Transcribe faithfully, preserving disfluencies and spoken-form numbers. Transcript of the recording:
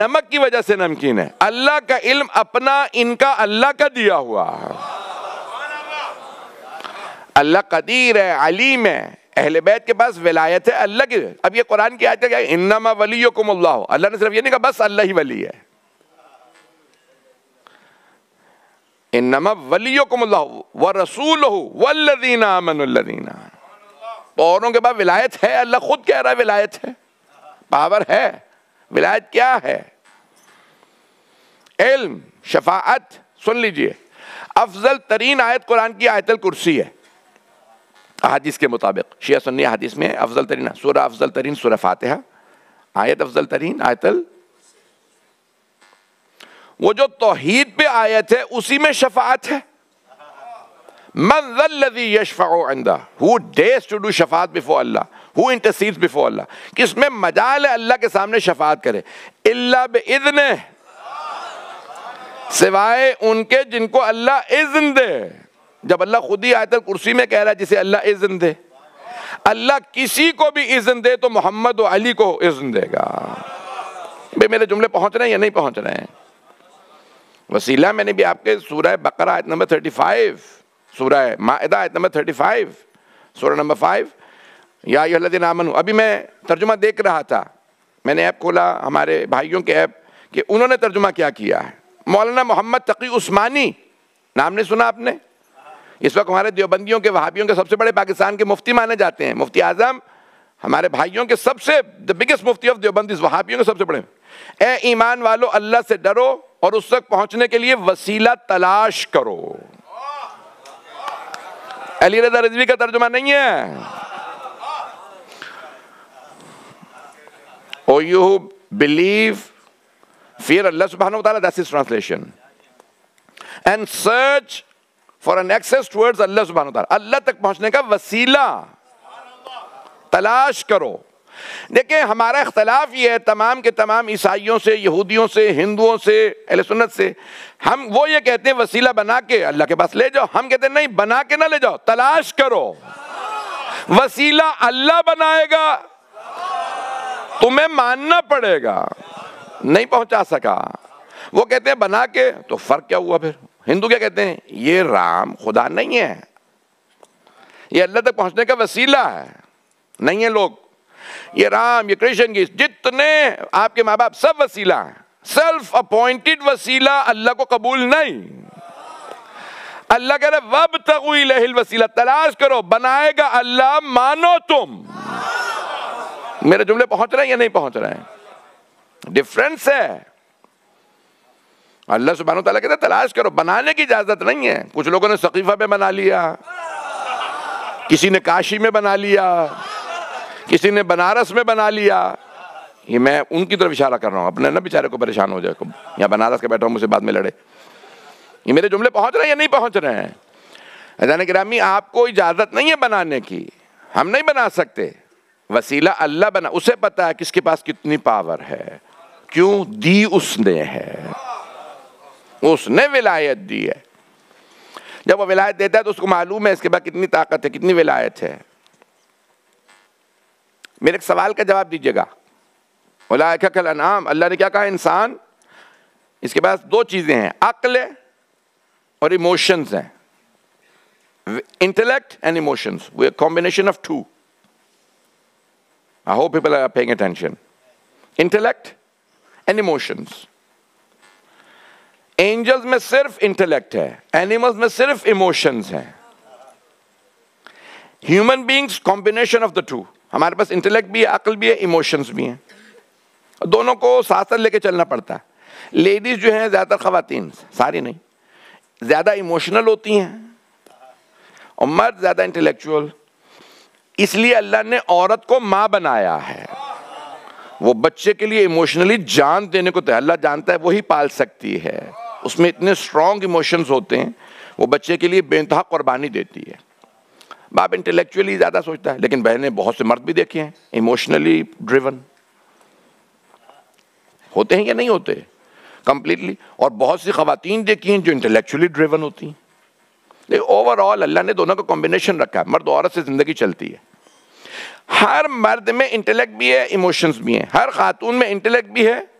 نمک کی وجہ سے نمکین ہے، اللہ کا علم اپنا ان کا اللہ کا دیا ہوا ہے۔ اللہ قدیر ہے، علیم ہے، اہل بیت کے پاس ولایت ہے اللہ کی۔ اب یہ قرآن کی آیت ہے کہ انما ولیکم اللہ، اللہ نے صرف یہ نہیں کہا بس اللہ ہی ولی ہے، انما ولیکم اللہ ورسولہ والذین آمنوا الذین، اوروں کے بعد ولایت ہے، اللہ خود کہہ رہا ہے ولایت ہے، پاور ہے۔ ولایت کیا ہے؟ علم، شفاعت۔ سن لیجئے، افضل ترین آیت قرآن کی آیت الکرسی ہے حدیث کے مطابق، شیعہ سنی حدیث میں افضل ترین سورہ، افضل ترین سورہ فاتحہ، آیت افضل ترین آیت ال وہ جو توحید پہ آیت ہے اسی میں شفاعت ہے۔ من ذا الذی یشفع عنده، who dares to do شفاعت before Allah, who intercedes before Allah، کس میں مجال ہے اللہ کے سامنے شفاعت کرے؟ الا باذنہ، سوائے ان کے جن کو اللہ اذن دے۔ جب اللہ خود ہی آیت الکرسی میں کہہ رہا ہے جسے اللہ اذن دے، اللہ کسی کو بھی اذن دے تو محمد و علی کو اذن دے گا۔ بھئی میرے جملے پہنچ رہے ہیں یا نہیں پہنچ رہے ہیں؟ وسیلہ میں نے بھی آپ کے سورہ بقرہ آیت نمبر پینتیس، سورہ مائدہ آیت نمبر پینتیس، سورہ نمبر پانچ، یا ایھا الذین آمنوا، ابھی میں ترجمہ دیکھ رہا تھا، میں نے ایپ کھولا ہمارے بھائیوں کے ایپ کہ انہوں نے ترجمہ کیا کیا ہے۔ مولانا محمد تقی عثمانی، نام نہیں سنا آپ نے؟ اس وقت ہمارے دیوبندیوں کے وہابیوں کے سب سے بڑے پاکستان کے مفتی مانے جاتے ہیں، مفتی اعظم ہمارے بھائیوں کے سب سے the biggest مفتی آف دیوبندیز، وہابیوں کے سب سے بڑے۔ اے ایمان والو، اللہ سے ڈرو اور اس تک پہنچنے کے لیے وسیلہ تلاش کرو۔ علی رضا رضوی کا ترجمہ نہیں ہے۔ او you who believe, fear Allah subhanahu wa ta'ala, that's his translation, and search for an access towards Allah subhanahu wa ta'ala، اللہ تک پہنچنے کا وسیلہ تلاش کرو۔ دیکھیں ہمارا اختلاف یہ ہے تمام کے تمام عیسائیوں سے، یہودیوں سے، ہندوؤں سے، اہل سنت سے، ہم وہ یہ کہتے ہیں وسیلہ بنا کے اللہ کے پاس لے جاؤ، ہم کہتے ہیں نہیں، بنا کے نہ لے جاؤ، تلاش کرو۔ وسیلہ اللہ بنائے گا، تمہیں ماننا پڑے گا، نہیں پہنچا سکا۔ وہ کہتے ہیں بنا کے، تو فرق کیا ہوا پھر؟ ہندو کیا کہتے ہیں؟ یہ رام خدا نہیں ہے، یہ اللہ تک پہنچنے کا وسیلہ ہے، نہیں ہے لوگ۔ یہ رام، یہ کرشن، کی جتنے آپ کے ماں باپ سب وسیلہ ہیں، سیلف اپوائنٹڈ وسیلہ اللہ کو قبول نہیں۔ اللہ کہہ رہے وَابْتَغُوا إِلَيْهِ الْوَسِيلَةَ، تلاش کرو، بنائے گا اللہ، مانو تم۔ میرے جملے پہنچ رہے ہیں یا نہیں پہنچ رہے ہیں؟ ڈیفرنس ہے۔ اللہ سبحانہ و تعالیٰ کہتے ہیں تلاش کرو، بنانے کی اجازت نہیں ہے۔ کچھ لوگوں نے سقیفہ میں بنا لیا، کسی نے کاشی میں بنا لیا، کسی نے بنارس میں بنا لیا۔ یہ میں ان کی طرف اشارہ کر رہا ہوں، اپنے نہ بیچارے کو پریشان ہو جائے، یا بنارس کے بیٹھا ہوں مجھ سے بعد میں لڑے۔ یہ میرے جملے پہنچ رہے ہیں یا نہیں پہنچ رہے ہیں؟ عزیزان گرامی، آپ کو اجازت نہیں ہے بنانے کی، ہم نہیں بنا سکتے۔ وسیلہ اللہ بنا، اسے پتا ہے کس کے پاس کتنی پاور ہے، کیوں دی اس نے ہے، اس نے ولایت دی ہے۔ جب وہ ولایت دیتا ہے تو اس کو معلوم ہے اس کے بعد کتنی طاقت ہے، کتنی ولایت ہے۔ میرے ایک سوال کا جواب دیجیے گا۔ اولئک کالانعام، اللہ نے کیا کہا؟ انسان، اس کے پاس دو چیزیں ہیں، عقل اور ایموشنز ہیں۔ انٹلیکٹ اینڈ ایموشنز، وہ ایک combination of two. I hope people are paying attention. Intellect and emotions. Angels میں صرف intellect ہے، animals میں صرف emotions ہیں۔ Human beings combination of the two. ہمارے پاس intellect بھی ہے، عقل بھی ہے، emotions بھی ہیں، دونوں کو ساتھ ساتھ لے کے چلنا پڑتا ہے۔ لیڈیز جو ہیں زیادہ تر، خواتین ساری نہیں، زیادہ ایموشنل ہوتی ہیں، اور مرد زیادہ انٹلیکچوئل۔ اس لیے اللہ نے عورت کو ماں بنایا ہے، وہ بچے کے لیے ایموشنلی جان دینے کو تیار۔ اللہ جانتا ہے وہی پال سکتی ہے، اس میں اتنے اسٹرانگ ایموشنز ہوتے ہیں، وہ بچے کے لیے بے انتہا قربانی دیتی ہے۔ باپ انٹلیکچولی زیادہ سوچتا ہے، لیکن بہنیں بہت سے مرد بھی دیکھے ہیں ایموشنلی ڈریون ہوتے ہیں یا نہیں ہوتے کمپلیٹلی، اور بہت سی خواتین دیکھی ہیں جو انٹلیکچولی ڈریون ہوتی ہیں۔ لیکن اوور آل اللہ نے دونوں کا کمبینیشن رکھا ہے، مرد و عورت سے زندگی چلتی ہے۔ ہر مرد میں انٹلیکٹ بھی ہے، ایموشنز بھی ہیں، ہر خاتون میں انٹلیکٹ بھی ہے،